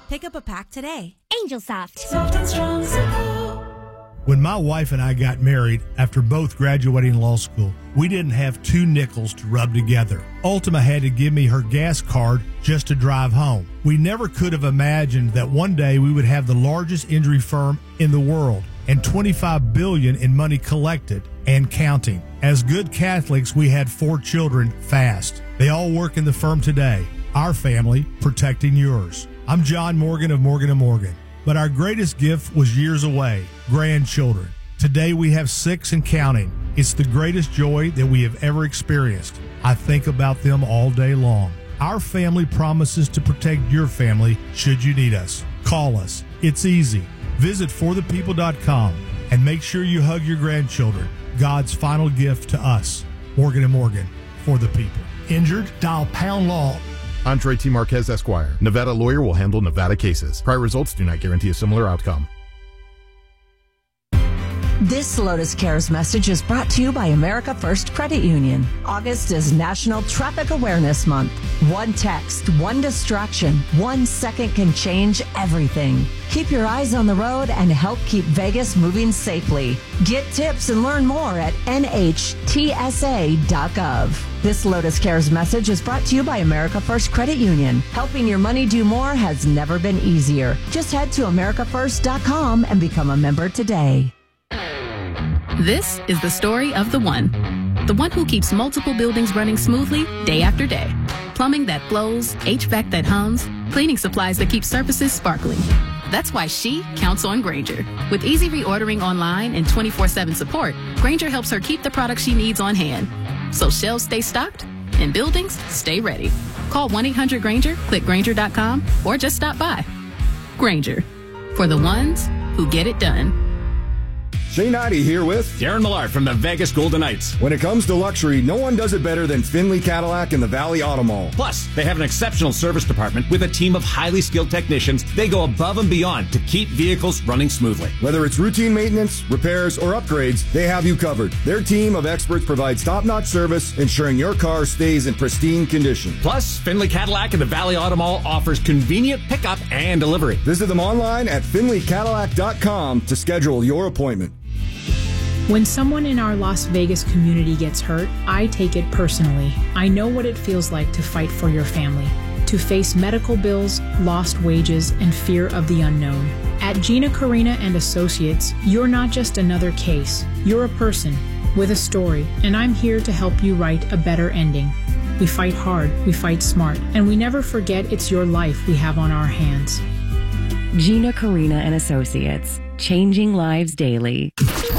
Pick up a pack today. Angel Soft. Soft and strong supple. When my wife and I got married after both graduating law school, we didn't have 2 nickels to rub together. Ultima had to give me her gas card just to drive home. We never could have imagined that one day we would have the largest injury firm in the world and $25 billion in money collected and counting. As good Catholics, we had 4 children fast. They all work in the firm today. Our family protecting yours. I'm John Morgan of Morgan & Morgan. But our greatest gift was years away, grandchildren. Today we have 6 and counting. It's the greatest joy that we have ever experienced. I think about them all day long. Our family promises to protect your family should you need us. Call us. It's easy. Visit forthepeople.com and make sure you hug your grandchildren. God's final gift to us. Morgan & Morgan, for the people. Injured? Dial pound law. Andre T. Marquez, Esquire. Nevada lawyer will handle Nevada cases. Prior results do not guarantee a similar outcome. This Lotus Cares message is brought to you by America First Credit Union. August is National Traffic Awareness Month. One text, one distraction, 1 second can change everything. Keep your eyes on the road and help keep Vegas moving safely. Get tips and learn more at nhtsa.gov. This Lotus Cares message is brought to you by America First Credit Union. Helping your money do more has never been easier. Just head to americafirst.com and become a member today. This is the story of the one who keeps multiple buildings running smoothly day after day. Plumbing that flows, HVAC that hums, cleaning supplies that keep surfaces sparkling. That's why she counts on Grainger. With easy reordering online and 24/7 support, Grainger helps her keep the products she needs on hand. So shelves stay stocked and buildings stay ready. Call 1-800-GRAINGER, click Grainger.com, or just stop by. Grainger, for the ones who get it done. Shane Ivey here with Darren Millard from the Vegas Golden Knights. When it comes to luxury, no one does it better than Finley Cadillac and the Valley Auto Mall. Plus, they have an exceptional service department with a team of highly skilled technicians. They go above and beyond to keep vehicles running smoothly. Whether it's routine maintenance, repairs, or upgrades, they have you covered. Their team of experts provides top-notch service, ensuring your car stays in pristine condition. Plus, Finley Cadillac and the Valley Auto Mall offers convenient pickup and delivery. Visit them online at finleycadillac.com to schedule your appointment. When someone in our Las Vegas community gets hurt, I take it personally. I know what it feels like to fight for your family, to face medical bills, lost wages, and fear of the unknown. At Gina Carina and Associates, you're not just another case. You're a person with a story, and I'm here to help you write a better ending. We fight hard, we fight smart, and we never forget it's your life we have on our hands. Gina Carina and Associates, changing lives daily.